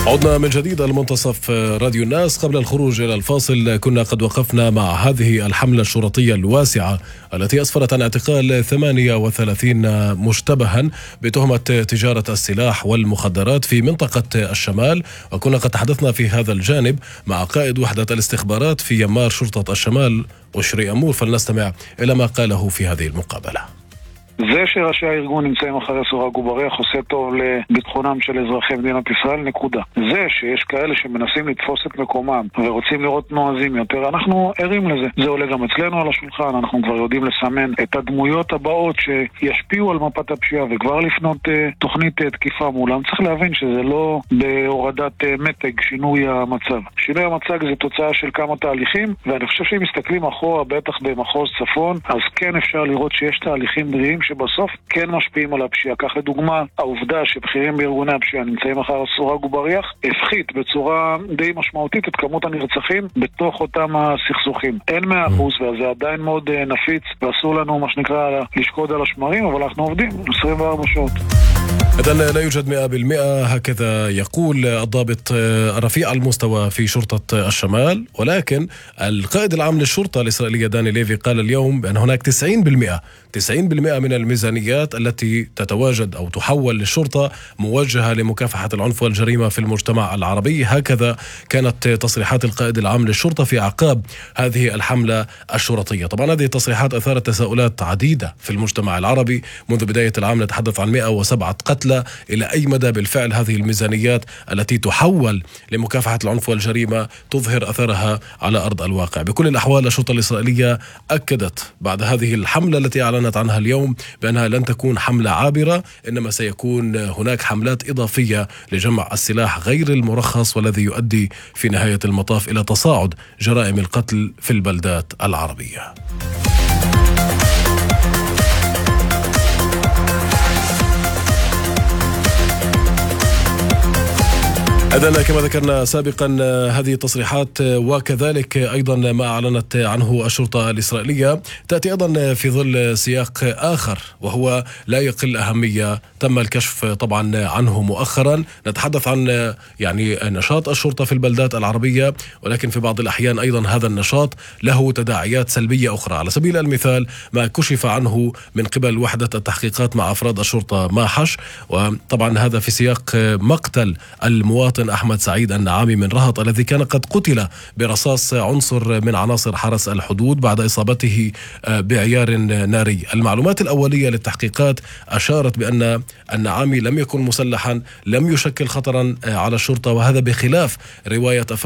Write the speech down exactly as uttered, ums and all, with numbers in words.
عدنا من جديد المنتصف راديو الناس. قبل الخروج إلى الفاصل كنا قد وقفنا مع هذه الحملة الشرطية الواسعة التي أسفرت عن اعتقال ثمانية وثلاثين مشتبها بتهمة تجارة السلاح والمخدرات في منطقة الشمال، وكنا قد تحدثنا في هذا الجانب مع قائد وحدة الاستخبارات في يمار شرطة الشمال أشري أمور، فلنستمع إلى ما قاله في هذه المقابلة. זה שראשי הארגון נמצאים אחרי סורג ובריח עושה טוב לביטחונם של אזרחי מדינת ישראל, נקודה. זה שיש כאלה שמנסים לתפוס את מקומם ורוצים לראות נועזים יותר, אנחנו ערים לזה. זה עולה גם אצלנו על השולחן, אנחנו כבר יודעים לסמן את הדמויות הבאות שישפיעו על מפת הפשיעה וכבר לפנות uh, תוכנית uh, תקיפה מולם. צריך להבין שזה לא בהורדת uh, מתג שינוי המצב. שינוי המצב זה תוצאה של כמה תהליכים, ואני חושב שאם מסתכלים אחורה, בטח במחוז צפון, אז כן אפשר לראות שיש תהליכים בריאים שבסוף כן משפיעים על הפשיעה. כך לדוגמה, העובדה שבכירים בארגוני הפשיעה נמצאים אחר סורג ובריח הפחית בצורה די משמעותית את כמות הנרצחים בתוך אותם הסכסוכים. אין מאה אחוז, וזה עדיין מאוד נפיץ, ואסור לנו מה שנקרא לשקוד על השמרים, אבל אנחנו עובדים עשרים וארבע שעות. إذن لا يوجد مئة بالمئة، هكذا يقول الضابط رفيع المستوى في شرطة الشمال، ولكن القائد العام للشرطة الإسرائيلية داني ليفي قال اليوم بأن هناك تسعين بالمئة تسعين بالمئة من الميزانيات التي تتواجد أو تحول للشرطة موجهة لمكافحة العنف والجريمة في المجتمع العربي. هكذا كانت تصريحات القائد العام للشرطة في أعقاب هذه الحملة الشرطية. طبعا هذه التصريحات أثارت تساؤلات عديدة في المجتمع العربي. منذ بداية العام نتحدث عن مئة وسبعة قتلى. إلى أي مدى بالفعل هذه الميزانيات التي تحول لمكافحة العنف والجريمة تظهر أثرها على أرض الواقع؟ بكل الأحوال الشرطة الإسرائيلية أكدت بعد هذه الحملة التي أعلنت عنها اليوم بأنها لن تكون حملة عابرة، إنما سيكون هناك حملات إضافية لجمع السلاح غير المرخص، والذي يؤدي في نهاية المطاف إلى تصاعد جرائم القتل في البلدات العربية. إذن كما ذكرنا سابقا هذه التصريحات وكذلك أيضا ما أعلنت عنه الشرطة الإسرائيلية تأتي أيضا في ظل سياق آخر وهو لا يقل أهمية تم الكشف طبعا عنه مؤخرا. نتحدث عن يعني نشاط الشرطة في البلدات العربية، ولكن في بعض الأحيان أيضا هذا النشاط له تداعيات سلبية أخرى. على سبيل المثال ما كشف عنه من قبل وحدة التحقيقات مع أفراد الشرطة ماحش، وطبعا هذا في سياق مقتل المواطن أحمد سعيد النعامي من رهط الذي كان قد قتل برصاص عنصر من عناصر حرس الحدود بعد إصابته بعيار ناري. المعلومات الأولية للتحقيقات أشارت بأن النعامي لم يكن مسلحا، لم يشكل خطرا على الشرطة، وهذا بخلاف رواية